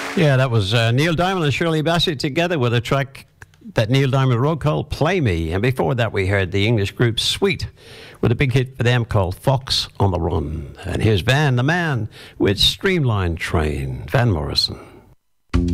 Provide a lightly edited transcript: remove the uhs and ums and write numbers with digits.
Yeah, that was Neil Diamond and Shirley Bassey together with a track that Neil Diamond wrote called Play Me. And before that, we heard the English group Sweet with a big hit for them called Fox on the Run. And here's Van the Man with Streamlined Train. Van Morrison.